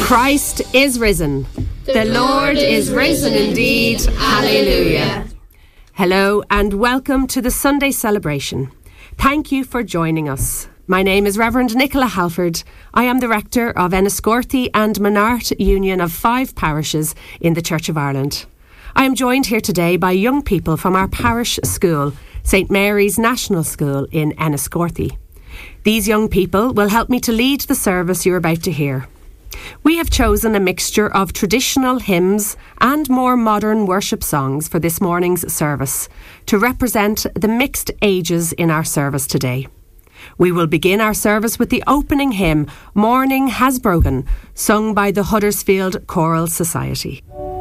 Christ is risen. The Lord is risen indeed. Hallelujah. Hello and welcome to the Sunday celebration. Thank you for joining us. My name is Reverend Nicola Halford. I am the rector of Enniscorthy and Monart Union of 5 parishes in the Church of Ireland. I am joined here today by young people from our parish school, St Mary's National School in Enniscorthy. These young people will help me to lead the service you're about to hear. We have chosen a mixture of traditional hymns and more modern worship songs for this morning's service to represent the mixed ages in our service today. We will begin our service with the opening hymn, Morning Has Broken, sung by the Huddersfield Choral Society.